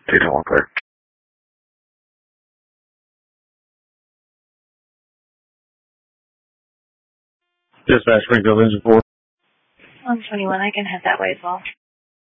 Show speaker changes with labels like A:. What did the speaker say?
A: Data 1 clear. Dispatch Springfield Engine 4.
B: 121, I can head that way as well.